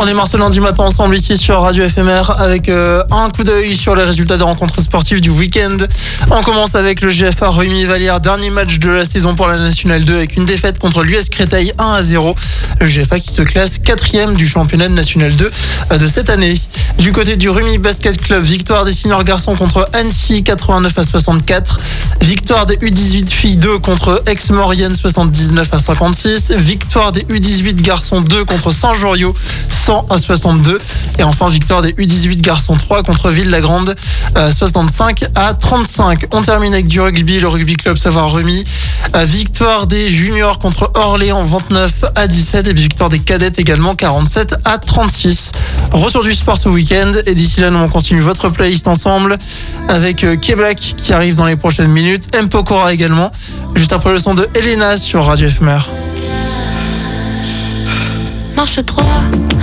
démarre ce lundi matin ensemble ici sur Radio FMR avec un coup d'œil sur les résultats des rencontres sportives du week-end. On commence avec le GFA Rumi-Vallière, dernier match de la saison pour la Nationale 2 avec une défaite contre l'US Créteil 1-0. Le GFA qui se classe 4e du championnat de Nationale 2 de cette année. Du côté du Rumi Basket Club, victoire des seniors garçons contre Annecy 89-64. Victoire des U18 filles 2 contre Aix-Maurienne 79-56. Victoire des U18 garçons 2 contre Saint-Joriot 100-62. Et enfin victoire des U18 garçons 3 contre Ville-la-Grande 65-35. On termine avec du rugby, le rugby club Savoie-Rumi. Victoire des juniors contre Orléans 29-17 et victoire des cadettes également 47-36. Retour du sport ce week-end et d'ici là nous on continue votre playlist ensemble avec K-Black qui arrive dans les prochaines minutes, M. Pokora également, juste après le son de Elena sur Radio FMR. Marche 3